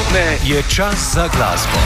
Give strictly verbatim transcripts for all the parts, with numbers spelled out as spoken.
popoldne je čas za glasbo.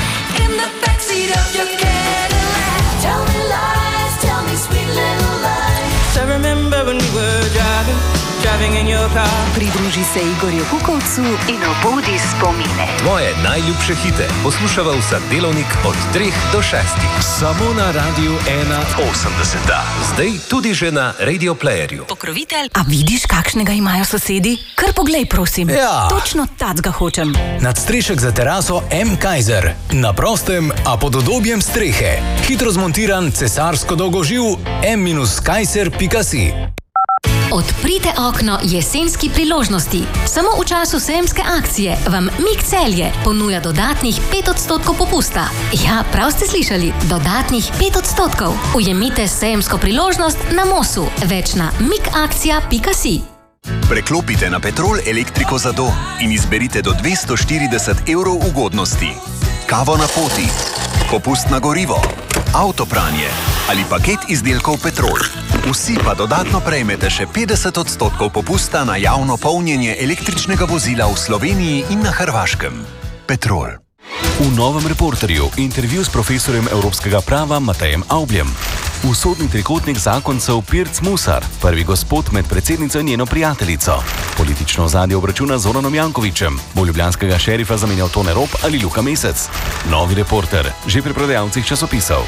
Pridruži se Igorju Kukovcu in obudi spomine. Tvoje najljubše hite poslušava vsak delovnik od treh do šestih. Samo na Radiu ena osemdeset. Zdaj tudi že na Radio Playerju. Pokrovitelj. A vidiš, kakšnega imajo sosedi? Kar poglej, prosim. Ja. Točno tacga hočem. Nadstrešek za teraso M. Kaiser. Na prostem, a pod udobjem strehe. Hitro zmontiran cesarsko dolgoživ M Kaiser pika si. Odprite okno jesenski priložnosti. Samo v času sejemske akcije vam Mik Celje ponuja dodatnih pet odstotkov popusta. Ja, prav ste slišali, dodatnih pet odstotkov. Ujemite sejemsko priložnost na Mosu. Več na mikakcija pika si. Preklopite na Petrol elektriko za dom in izberite do dvesto štirideset evrov ugodnosti. Kavo na poti, popust na gorivo, avtopranje ali paket izdelkov Petrol. Vsi pa dodatno prejmete še petdeset odstotkov popusta na javno polnjenje električnega vozila v Sloveniji in na Hrvaškem. Petrol. V novem Reporterju intervju s profesorjem evropskega prava Matejem Avbljem. Usodni trikotnik zakoncev Pirc Musar, prvi gospod med predsednico in njeno prijateljico. Politično ozadje obračuna z Zoranom Jankovićem, bo ljubljanskega šerifa zamenjal Tone Rop ali Luka Mesec. Novi Reporter, že pri prodajalcih časopisov.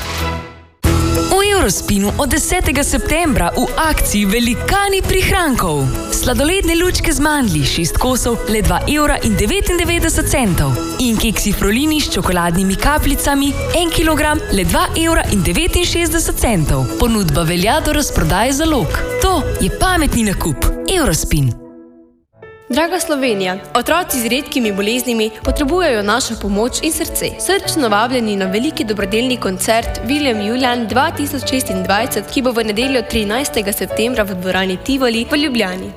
V Eurospinu od desetega septembra v akciji Velikani prihrankov. Sladoledne lučke z mandlji, šest kosov, le dva evra in devetindevetdeset centov. In keksi Frolini s čokoladnimi kapljicami, en kilogram, le dva evra in devetinšestdeset centov. Ponudba velja do razprodaje zalog. To je pametni nakup. Eurospin. Draga Slovenija, otroci z redkimi boleznimi potrebujejo našo pomoč in srce. Srčno vabljeni na veliki dobrodelni koncert William Julian dva tisoč šestindvajset, ki bo v nedeljo trinajstega septembra v dvorani Tivoli v Ljubljani.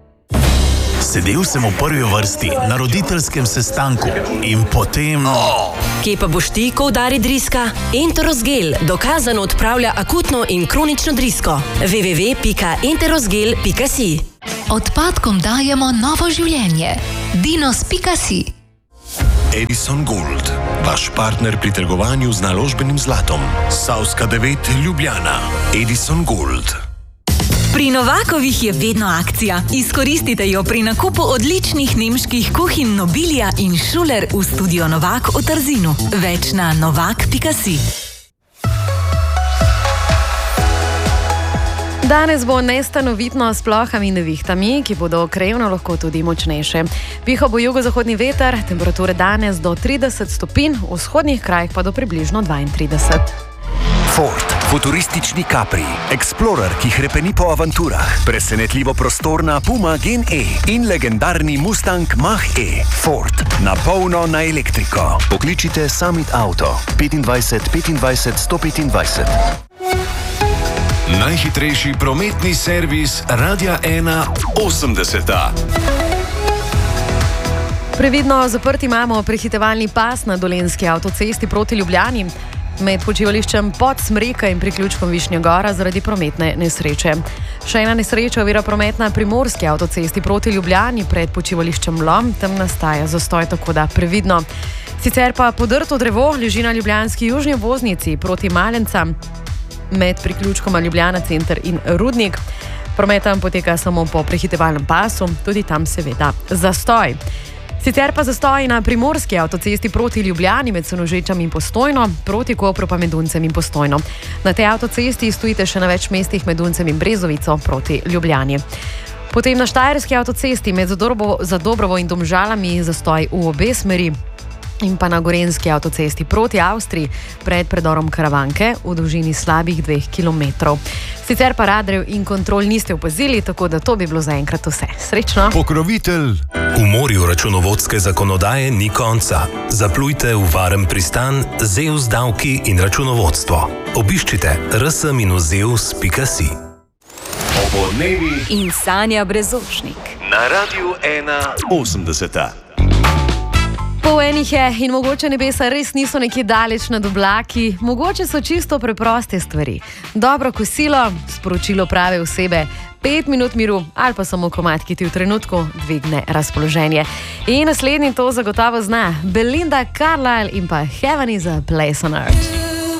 Sedel sem v prvi vrsti na roditeljskem sestanku in potem... Oh. Kje pa boš ti, ko udari driska? Enterosgel dokazano odpravlja akutno in kronično drisko. w w w pika enterosgel pika si. Odpadkom dajemo novo življenje. dinos pika si. Edison Gold, vaš partner pri trgovanju z naložbenim zlatom. Savska devet Ljubljana. Edison Gold. Pri Novakovih je vedno akcija. Izkoristite jo pri nakupu odličnih nemških kuhinj Nobilia in Schuler v studio Novak v Trzinu. Več na novak pika si. Danes bo nestanovitno s plohami in nevihtami, ki bodo krajevno lahko tudi močnejše. Pihal bo jugozahodni veter, temperature danes do trideset stopinj, v vzhodnih krajih pa do približno dvaintrideset. Ford, futuristični Capri, Explorer, ki hrepeni po avanturah, presenetljivo prostorna Puma Gen E in legendarni Mustang Mach-E. Ford, na polno na elektriko. Pokličite Summit Auto petindvajset petindvajset sto petindvajset. Najhitrejši prometni servis Radia ena osemdeset. Previdno zaprti imamo prehitevalni pas na Dolenjski avtocesti proti Ljubljani. Med počivališčem pod Smreka in priključkom Višnja Gora zaradi prometne nesreče. Še ena nesreča ovira promet na Primorski avtocesti proti Ljubljani pred počivališčem Lom, tam nastaja zastoj, tako da previdno. Sicer pa podrto drevo leži na ljubljanski južni obvoznici proti Malencam med priključkoma Ljubljana center in Rudnik. Promet tam poteka samo po prehitevalnem pasu, tudi tam seveda zastoj. Sicer pa zastoji na Primorski avtocesti proti Ljubljani med Senožečem in Postojno, proti Kopru pa med Duncem in Postojno. Na tej avtocesti stojite še na več mestih med Duncem in Brezovico proti Ljubljani. Potem na Štajerski avtocesti med Zadobrovo in Domžalami zastoj v obe smeri in pa na Gorenjski avtocesti proti Avstriji pred predorom Karavanke v dolžini slabih dveh kilometrov. Sicer pa radarjev in kontrol niste opazili, tako da to bi bilo zaenkrat vse. Srečno! Pokrovitelj. V morju računovodske zakonodaje ni konca. Zaplujte v varen pristan Zeus davki in računovodstvo. Obiščite r s zeus pika si. Obodnevi in Sanja Brezočnik. Na Radiu ena osemdeset. Pol enih je in mogoče nebesa res niso nekje daleč nad oblaki, mogoče so čisto preproste stvari. Dobro kosilo, sporočilo prave osebe, Pet minut miru ali pa samo komad, ki ti v trenutku dvigne razpoloženje. In naslednji to zagotovo zna Belinda Carlisle in pa Heaven is a Place on Earth.